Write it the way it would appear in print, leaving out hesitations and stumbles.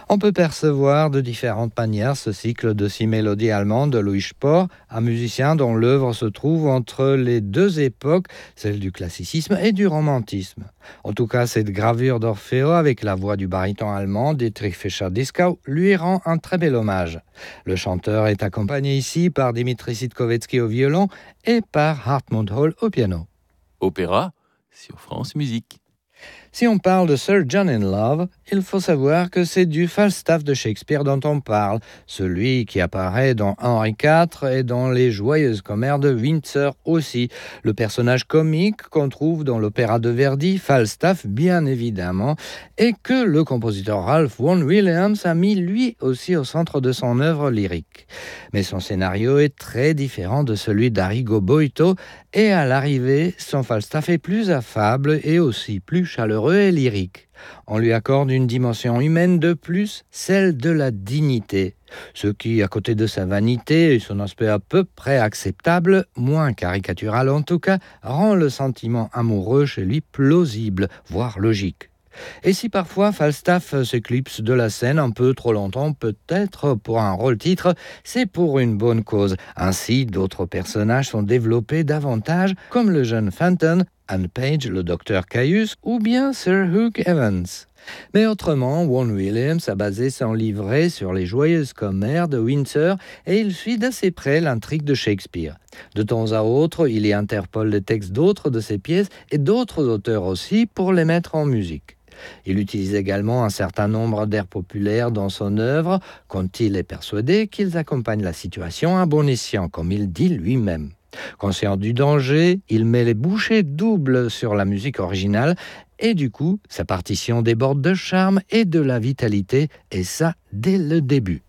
On peut percevoir de différentes manières ce cycle de 6 mélodies allemandes de Louis Spohr, un musicien dont l'œuvre se trouve entre les deux époques, celle du classicisme et du romantisme. En tout cas, cette gravure d'Orfeo avec la voix du baryton allemand Dietrich Fischer-Dieskau lui rend un très bel hommage. Le chanteur est accompagné ici par Dimitri Sitkovetsky au violon et par Hartmut Hall au piano. Opéra sur France Musique. Si on parle de Sir John in Love, il faut savoir que c'est du Falstaff de Shakespeare dont on parle, celui qui apparaît dans Henri IV et dans Les Joyeuses Commères de Windsor aussi, le personnage comique qu'on trouve dans l'opéra de Verdi, Falstaff bien évidemment, et que le compositeur Ralph Vaughan Williams a mis lui aussi au centre de son œuvre lyrique. Mais son scénario est très différent de celui d'Arrigo Boito, et à l'arrivée, son Falstaff est plus affable et aussi plus chaleureux et lyrique. On lui accorde une dimension humaine de plus, celle de la dignité. Ce qui, à côté de sa vanité et son aspect à peu près acceptable, moins caricatural en tout cas, rend le sentiment amoureux chez lui plausible, voire logique. Et si parfois Falstaff s'éclipse de la scène un peu trop longtemps, peut-être pour un rôle-titre, c'est pour une bonne cause. Ainsi, d'autres personnages sont développés davantage, comme le jeune Fenton, Anne Page, le docteur Caius, ou bien Sir Hugh Evans. Mais autrement, Vaughan Williams a basé son livret sur les Joyeuses Commères de Windsor et il suit d'assez près l'intrigue de Shakespeare. De temps à autre, il y interpole les textes d'autres de ses pièces et d'autres auteurs aussi pour les mettre en musique. Il utilise également un certain nombre d'airs populaires dans son œuvre, quand il est persuadé qu'ils accompagnent la situation à bon escient, comme il dit lui-même. Conscient du danger, il met les bouchées doubles sur la musique originale et du coup, sa partition déborde de charme et de la vitalité, et ça dès le début.